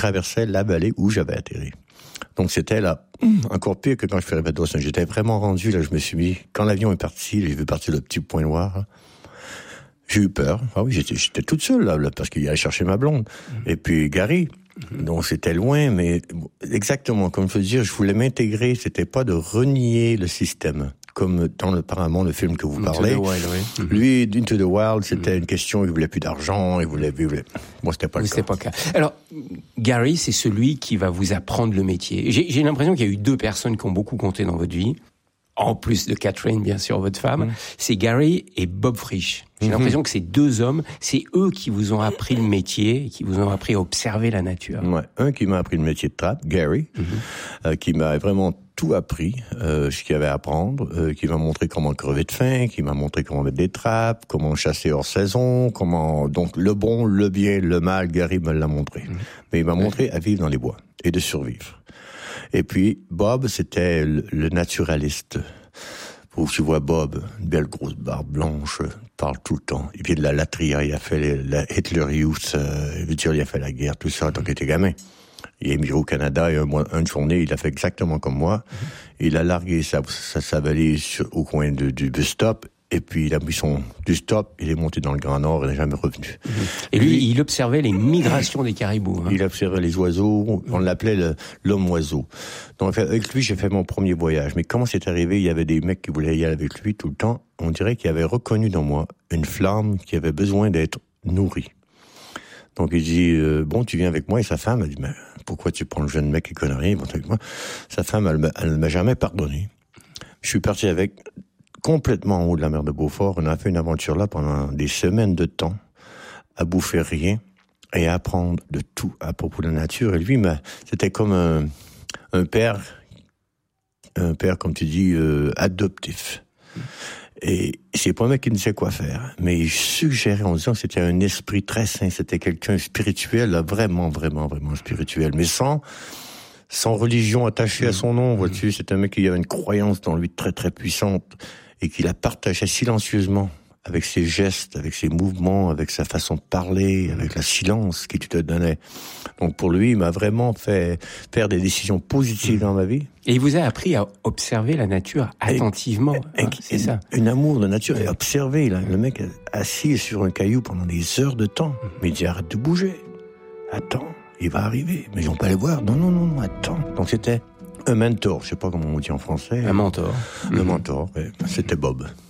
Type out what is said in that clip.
traversait la vallée où j'avais atterri. Donc c'était là, encore pire que quand je fais Dawson. J'étais vraiment rendu, là, je me suis mis, quand l'avion est parti, j'ai vu partir le petit point noir, là, j'ai eu peur. Ah oui, j'étais toute seule, là, parce qu'il allait chercher ma blonde. Et puis Gary, donc c'était loin, mais exactement, comme je veux dire, je voulais m'intégrer, c'était pas de renier le système. Comme dans apparemment le film que vous parlez. Into the Wild, oui. Lui, Into the Wild, c'était une question, il voulait plus d'argent, il voulait... Moi, c'était pas le cas. C'était pas le cas. Alors, Gary, c'est celui qui va vous apprendre le métier. J'ai l'impression qu'il y a eu deux personnes qui ont beaucoup compté dans votre vie. En plus de Catherine, bien sûr, votre femme. C'est Gary et Bob Frisch. J'ai l'impression que ces deux hommes, c'est eux qui vous ont appris le métier, qui vous ont appris à observer la nature. Ouais. Un qui m'a appris le métier de trappe, Gary, qui m'a vraiment tout appris, ce qu'il y avait à apprendre, qui m'a montré comment crever de faim, qui m'a montré comment mettre des trappes, comment chasser hors saison, donc le bon, le bien, le mal, Gary me l'a montré. Mais il m'a montré à vivre dans les bois et de survivre. Et puis, Bob, c'était le naturaliste. Où tu vois Bob, une belle grosse barbe blanche, parle tout le temps. Il vient de la Latria, il a fait la Hitler Youth, il a fait la guerre, tout ça, tant qu'il était gamin. Il est émigré au Canada et une journée, il a fait exactement comme moi. Il a largué sa valise au coin du bus stop. Et puis, il a mis du stop, il est monté dans le Grand Nord et n'est jamais revenu. Et lui, il observait les migrations des caribous. Il observait les oiseaux, on l'appelait l'homme-oiseau. Donc, avec lui, j'ai fait mon premier voyage. Mais comment c'est arrivé? Il y avait des mecs qui voulaient y aller avec lui tout le temps. On dirait qu'il avait reconnu dans moi une flamme qui avait besoin d'être nourrie. Donc, il dit, bon, tu viens avec moi. Et sa femme, elle dit, mais pourquoi tu prends le jeune mec qui connaît rien, il monte avec moi? Sa femme, elle ne m'a jamais pardonné. Je suis parti avec... complètement en haut de la mer de Beaufort. On a fait une aventure là pendant des semaines de temps, à bouffer rien et à apprendre de tout à propos de la nature. Et lui, c'était comme un père, comme tu dis, adoptif. Et c'est pas un mec qui ne sait quoi faire, mais il suggérait en disant que c'était un esprit très sain, c'était quelqu'un spirituel, là, vraiment, vraiment, vraiment spirituel, mais sans religion attachée à son nom, vois-tu. C'est un mec qui avait une croyance dans lui très, très puissante et qui la partageait silencieusement avec ses gestes, avec ses mouvements, avec sa façon de parler, avec la silence qu'il te donnait. Donc pour lui, il m'a vraiment fait faire des décisions positives dans ma vie. Et il vous a appris à observer la nature attentivement. C'est ça. Un amour de nature et observer. Là, le mec assis sur un caillou pendant des heures de temps. Mais il dit, arrête de bouger. Attends, il va arriver. Mais ils vont pas les voir. Non, attends. Donc c'était un mentor. Je sais pas comment on dit en français. Un mentor. Le mentor, ouais. C'était Bob.